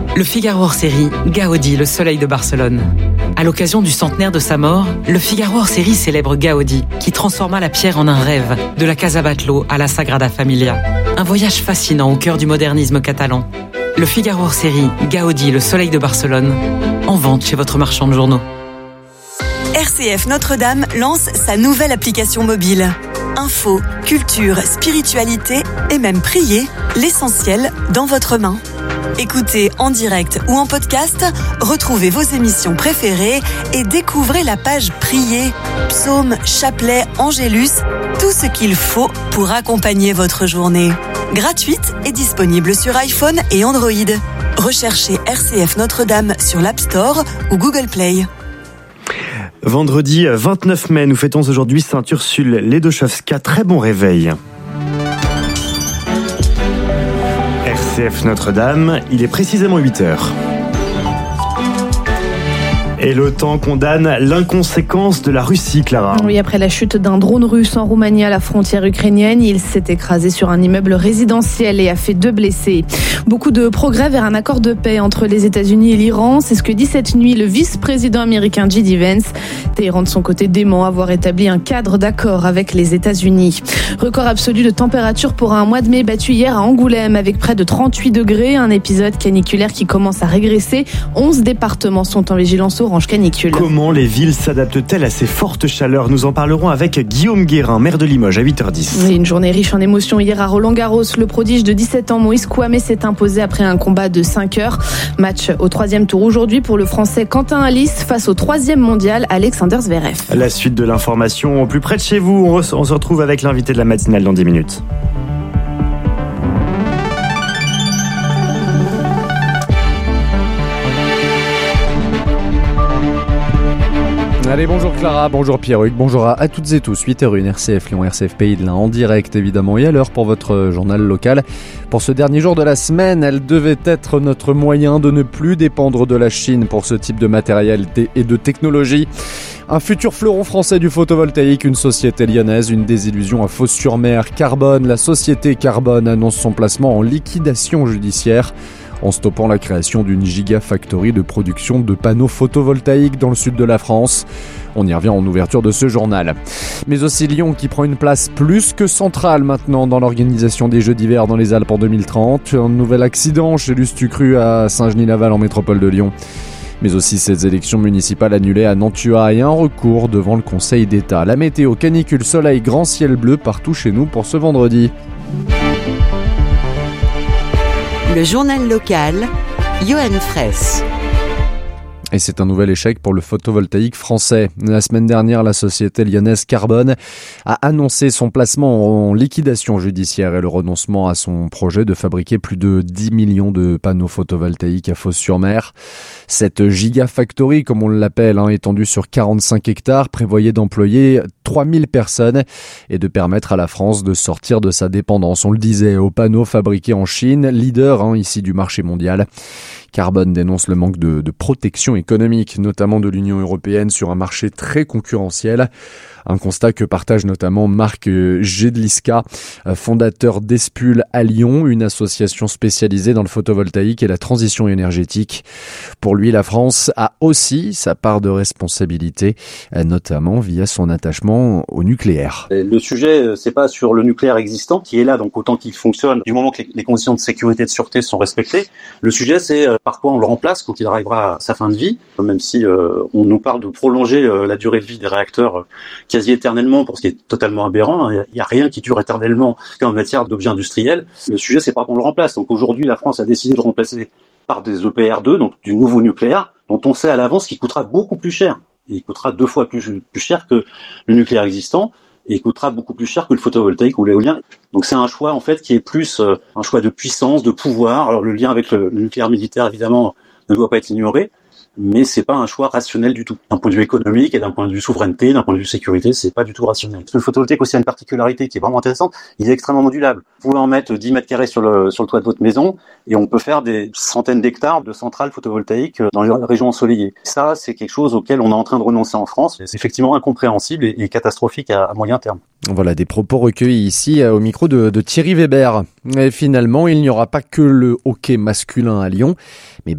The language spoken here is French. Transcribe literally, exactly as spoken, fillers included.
Le Figaro hors série, Gaudi, le soleil de Barcelone. À l'occasion du centenaire de sa mort, le Figaro hors série célèbre Gaudi, qui transforma la pierre en un rêve, de la Casa Batlló à la Sagrada Familia. Un voyage fascinant au cœur du modernisme catalan. Le Figaro hors série, Gaudi, le soleil de Barcelone, en vente chez votre marchand de journaux. R C F Notre-Dame lance sa nouvelle application mobile. Info, culture, spiritualité et même prier, l'essentiel dans votre main. Écoutez en direct ou en podcast, retrouvez vos émissions préférées et découvrez la page Prier, psaumes, chapelets, angélus, tout ce qu'il faut pour accompagner votre journée. Gratuite et disponible sur iPhone et Android. Recherchez R C F Notre-Dame sur l'App Store ou Google Play. Vendredi vingt-neuf mai, nous fêtons aujourd'hui Sainte Ursule Ledóchowska. Très bon réveil. R C F Notre-Dame, il est précisément huit heures. Et l'OTAN condamne l'inconséquence de la Russie, Clara. Oui, après la chute d'un drone russe en Roumanie à la frontière ukrainienne, il s'est écrasé sur un immeuble résidentiel et a fait deux blessés. Beaucoup de progrès vers un accord de paix entre les États-Unis et l'Iran, c'est ce que dit cette nuit le vice-président américain J D Vance. Téhéran de son côté dément avoir établi un cadre d'accord avec les États-Unis. Record absolu de température pour un mois de mai battu hier à Angoulême avec près de trente-huit degrés, un épisode caniculaire qui commence à régresser. onze départements sont en vigilance orange canicule. Comment les villes s'adaptent-elles à ces fortes chaleurs? Nous en parlerons avec Guillaume Guérin, maire de Limoges, à huit heures dix. Oui, une journée riche en émotions hier à Roland-Garros. Le prodige de dix-sept ans, Moïse Kouamé, s'est imposé après un combat de cinq heures. Match au troisième tour aujourd'hui pour le Français Quentin Halys face au troisième mondial Alexander Zverev. La suite de l'information au plus près de chez vous. On, re- on se retrouve avec l'invité de la matinale dans dix minutes. Allez, bonjour Clara, bonjour Pierruc, bonjour à, à toutes et tous. huit heures une, R C F Lyon, R C F Pays de l'Ain, en direct évidemment et à l'heure pour votre journal local. Pour ce dernier jour de la semaine, elle devait être notre moyen de ne plus dépendre de la Chine pour ce type de matériel et de technologie. Un futur fleuron français du photovoltaïque, une société lyonnaise, une désillusion à Fos-sur-Mer. Carbone, la société Carbone annonce son placement en liquidation judiciaire, en stoppant la création d'une gigafactory de production de panneaux photovoltaïques dans le sud de la France. On y revient en ouverture de ce journal. Mais aussi Lyon qui prend une place plus que centrale maintenant dans l'organisation des Jeux d'hiver dans les Alpes en deux mille trente. Un nouvel accident chez Lustucru à Saint-Genis-Laval en métropole de Lyon. Mais aussi ces élections municipales annulées à Nantua et un recours devant le Conseil d'État. La météo, canicule, soleil, grand ciel bleu partout chez nous pour ce vendredi. Le journal local, Johan Fraisse. Et c'est un nouvel échec pour le photovoltaïque français. La semaine dernière, la société lyonnaise Carbone a annoncé son placement en liquidation judiciaire et le renoncement à son projet de fabriquer plus de dix millions de panneaux photovoltaïques à Fos-sur-Mer. Cette gigafactory, comme on l'appelle, hein, étendue sur quarante-cinq hectares, prévoyait d'employer trois mille personnes et de permettre à la France de sortir de sa dépendance, on le disait, aux panneaux fabriqués en Chine, leader hein, ici du marché mondial. Carbone dénonce le manque de, de protection économique, notamment de l'Union européenne, sur un marché très concurrentiel. Un constat que partage notamment Marc Jedliska, fondateur d'Espul à Lyon, une association spécialisée dans le photovoltaïque et la transition énergétique. Pour lui, la France a aussi sa part de responsabilité, notamment via son attachement au nucléaire. Le sujet, c'est pas sur le nucléaire existant qui est là, donc autant qu'il fonctionne, du moment que les conditions de sécurité et de sûreté sont respectées. Le sujet, c'est par quoi on le remplace quand il arrivera à sa fin de vie, même si euh, on nous parle de prolonger euh, la durée de vie des réacteurs euh, quasi éternellement, pour ce qui est totalement aberrant. Il n'y a rien qui dure éternellement en matière d'objets industriels. Le sujet, c'est pas qu'on le remplace. Donc aujourd'hui, la France a décidé de remplacer par des E P R deux, donc du nouveau nucléaire, dont on sait à l'avance qu'il coûtera beaucoup plus cher. Il coûtera deux fois plus, plus cher que le nucléaire existant, et il coûtera beaucoup plus cher que le photovoltaïque ou l'éolien. Donc c'est un choix en fait qui est plus euh, un choix de puissance, de pouvoir. Alors le lien avec le, le nucléaire militaire évidemment ne doit pas être ignoré, mais c'est pas un choix rationnel du tout. D'un point de vue économique et d'un point de vue souveraineté, d'un point de vue sécurité, c'est pas du tout rationnel. Parce que le photovoltaïque aussi a une particularité qui est vraiment intéressante, il est extrêmement modulable. Vous pouvez en mettre dix mètres carrés sur le, sur le toit de votre maison et on peut faire des centaines d'hectares de centrales photovoltaïques dans les régions ensoleillées. Ça, c'est quelque chose auquel on est en train de renoncer en France. C'est effectivement incompréhensible et, et catastrophique à, à moyen terme. Voilà des propos recueillis ici au micro de, de Thierry Weber. Et finalement, il n'y aura pas que le hockey masculin à Lyon, mais